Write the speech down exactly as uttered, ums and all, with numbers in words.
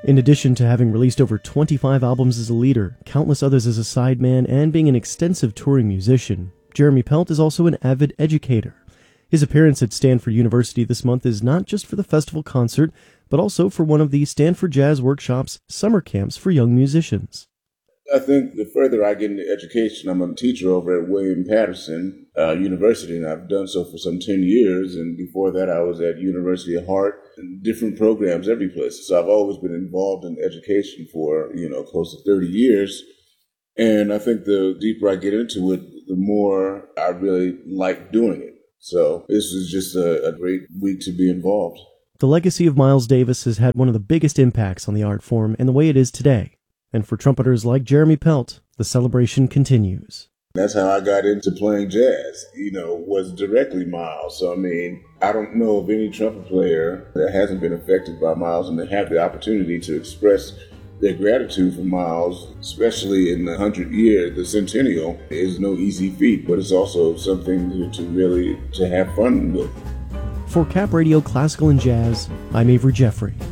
In addition to having released over twenty-five albums as a leader, countless others as a sideman, and being an extensive touring musician, Jeremy Pelt is also an avid educator. His appearance at Stanford University this month is not just for the festival concert, but also for one of the Stanford Jazz Workshop's summer camps for young musicians. I think the further I get into education, I'm a teacher over at William Patterson uh, University, and I've done so for some ten years. And before that, I was at University of Hart, and different programs every place. So I've always been involved in education for, you know, close to thirty years. And I think the deeper I get into it, the more I really like doing it. So this is just a, a great week to be involved. The legacy of Miles Davis has had one of the biggest impacts on the art form and the way it is today. And for trumpeters like Jeremy Pelt, the celebration continues. That's how I got into playing jazz, you know, was directly Miles. So, I mean, I don't know of any trumpet player that hasn't been affected by Miles, and they have the opportunity to express their gratitude for Miles, especially in the hundredth year. The centennial is no easy feat, but it's also something to, to really to have fun with. For Cap Radio Classical and Jazz, I'm Avery Jeffrey.